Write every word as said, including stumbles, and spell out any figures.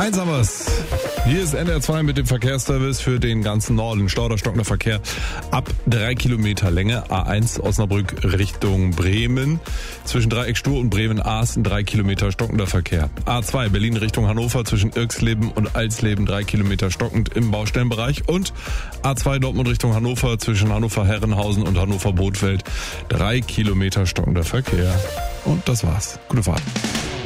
Eins haben wir's. Hier ist N D R zwei mit dem Verkehrsservice für den ganzen Norden. Stau oder stockender Verkehr ab drei Kilometer Länge. A eins Osnabrück Richtung Bremen. Zwischen Dreieck Stur und Bremen-Ahsten drei Kilometer stockender Verkehr. A zwei Berlin Richtung Hannover zwischen Irxleben und Alsleben drei Kilometer stockend im Baustellenbereich. Und A zwei Dortmund Richtung Hannover zwischen Hannover-Herrenhausen und Hannover-Bothfeld drei Kilometer stockender Verkehr. Und das war's. Gute Fahrt.